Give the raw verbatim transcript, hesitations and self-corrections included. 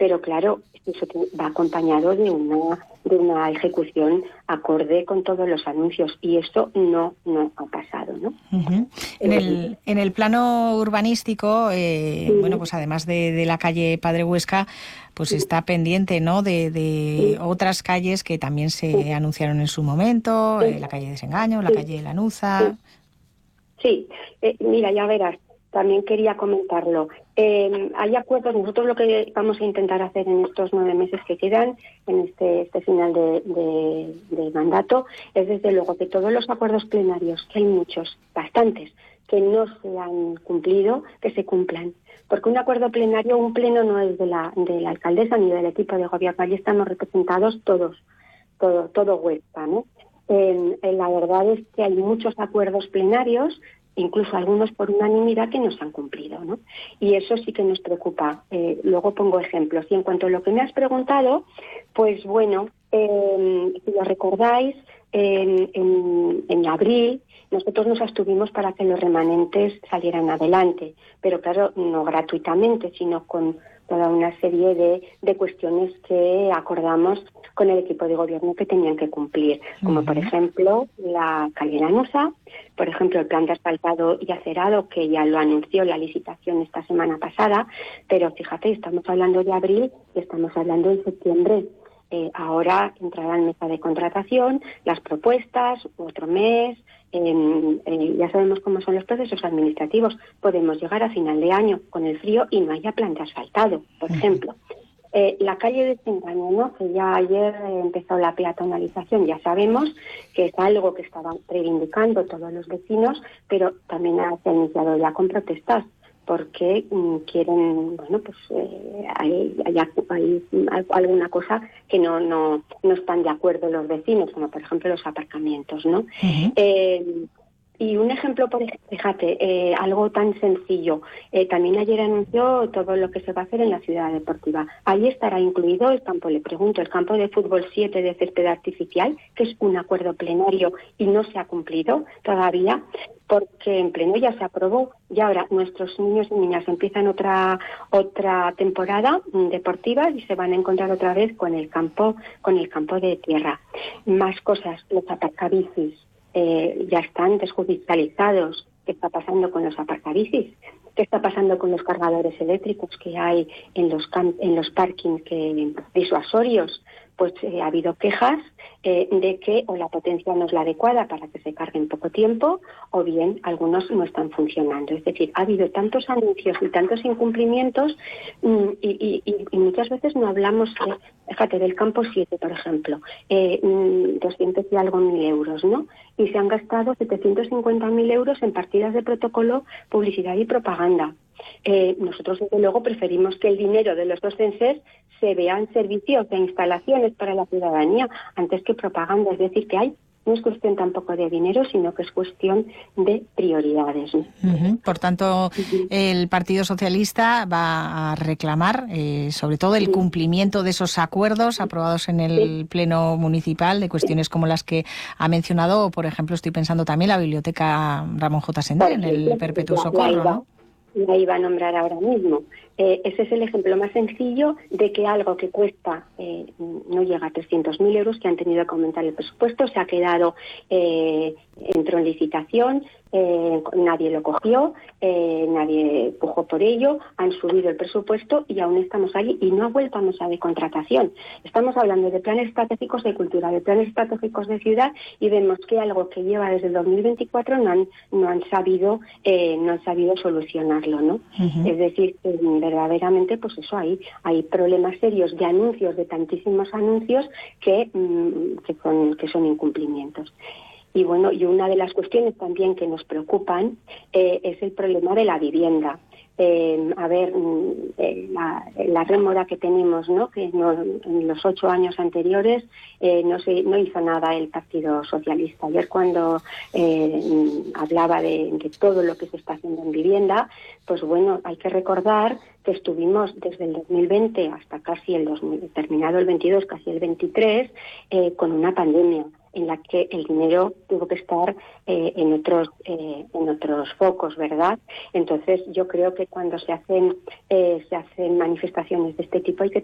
pero claro, eso va acompañado de una de una ejecución acorde con todos los anuncios, y esto no no ha pasado, ¿no? Uh-huh. En el en el plano urbanístico, eh, sí. bueno, pues además de, de la calle Padre Huesca, pues sí. está pendiente, ¿no?, de, de sí. otras calles que también se sí. anunciaron en su momento, sí. eh, la calle Desengaño, la sí. calle Lanuza. Sí, sí. Eh, mira, ya verás. También quería comentarlo. Eh, hay acuerdos, nosotros lo que vamos a intentar hacer en estos nueve meses que quedan, en este, este final de, de, de mandato, es desde luego que todos los acuerdos plenarios, que hay muchos, bastantes, que no se han cumplido, que se cumplan. Porque un acuerdo plenario, un pleno no es de la, de la alcaldesa ni del equipo de gobierno, allí estamos representados todos, todo, todo Huesca, ¿no? Eh, eh, la verdad es que hay muchos acuerdos plenarios, incluso algunos por unanimidad, que no se han cumplido, ¿no? Y eso sí que nos preocupa. Eh, luego pongo ejemplos. Y en cuanto a lo que me has preguntado, pues bueno, eh, si lo recordáis, eh, en, en abril nosotros nos abstuvimos para que los remanentes salieran adelante, pero claro, no gratuitamente, sino con toda una serie de, de cuestiones que acordamos con el equipo de gobierno que tenían que cumplir, como uh-huh. por ejemplo la calle Lanuza, por ejemplo el plan de asfaltado y acerado, que ya lo anunció la licitación esta semana pasada, pero fíjate, estamos hablando de abril y estamos hablando de septiembre. Eh, ahora entrará en mesa de contratación, las propuestas, otro mes, eh, eh, ya sabemos cómo son los procesos administrativos. Podemos llegar a final de año con el frío y no haya plan de asfaltado, por uh-huh. ejemplo. Eh, la calle de Desengaño, ¿no?, que ya ayer eh, empezó la peatonalización, ya sabemos que es algo que estaban reivindicando todos los vecinos, pero también se ha iniciado ya con protestas, porque mm, quieren, bueno, pues eh, hay, hay, hay alguna cosa que no, no, no están de acuerdo los vecinos, como por ejemplo los aparcamientos, ¿no? Uh-huh. Eh, y un ejemplo, por ejemplo, fíjate, eh, algo tan sencillo. Eh, también ayer anunció todo lo que se va a hacer en la ciudad deportiva. Ahí estará incluido el campo, le pregunto, el campo de fútbol siete de césped artificial, que es un acuerdo plenario y no se ha cumplido todavía, porque en pleno ya se aprobó, y ahora nuestros niños y niñas empiezan otra otra temporada deportiva y se van a encontrar otra vez con el campo con el campo de tierra. Más cosas, los aparcabicis eh, ya están desjudicializados. ¿Qué está pasando con los aparcabicis? ¿Qué está pasando con los cargadores eléctricos que hay en los camp- en los parkings que, disuasorios? Pues eh, ha habido quejas eh, de que o la potencia no es la adecuada para que se cargue en poco tiempo, o bien algunos no están funcionando. Es decir, ha habido tantos anuncios y tantos incumplimientos mm, y, y, y muchas veces no hablamos, de, fíjate, del campo siete, por ejemplo, eh, mm, doscientos y algo mil euros, ¿no? Y se han gastado setecientos cincuenta mil euros en partidas de protocolo, publicidad y propaganda. Eh, nosotros, desde luego, preferimos que el dinero de los docentes se vea en servicios de instalaciones para la ciudadanía antes que propaganda. Es decir, que hay no es cuestión tampoco de dinero, sino que es cuestión de prioridades, ¿no? Uh-huh. Por tanto, uh-huh. el Partido Socialista va a reclamar, eh, sobre todo, el sí. cumplimiento de esos acuerdos aprobados en el sí. Pleno Municipal, de cuestiones como las que ha mencionado, o, por ejemplo, estoy pensando también la Biblioteca Ramón J. Sender, en el Perpetuo Socorro, ¿no? La iba a nombrar ahora mismo. Eh, ese es el ejemplo más sencillo de que algo que cuesta, eh, no llega a trescientos mil euros, que han tenido que aumentar el presupuesto, se ha quedado, eh, entró en licitación, eh, nadie lo cogió, eh, nadie pujó por ello, han subido el presupuesto y aún estamos allí y no ha vuelto a mesa de contratación. Estamos hablando de planes estratégicos de cultura, de planes estratégicos de ciudad, y vemos que algo que lleva desde el dos mil veinticuatro no han, no han sabido, eh, no han sabido solucionarlo, ¿no? Uh-huh. Es decir, eh, verdaderamente, pues eso, hay, hay problemas serios de anuncios, de tantísimos anuncios que, mmm, que, son, que son incumplimientos. Y bueno, y una de las cuestiones también que nos preocupan eh, es el problema de la vivienda. Eh, a ver, eh, la, la rémora que tenemos, ¿no?, que no, en los ocho años anteriores eh, no se no hizo nada el Partido Socialista. Ayer, cuando eh, hablaba de, de todo lo que se está haciendo en vivienda, pues bueno, hay que recordar que estuvimos desde el dos mil veinte hasta casi el dos mil, terminado el veintidós, casi el veintitrés, eh, con una pandemia en la que el dinero tuvo que estar eh, en otros eh, en otros focos, ¿verdad? Entonces yo creo que cuando se hacen eh, se hacen manifestaciones de este tipo hay que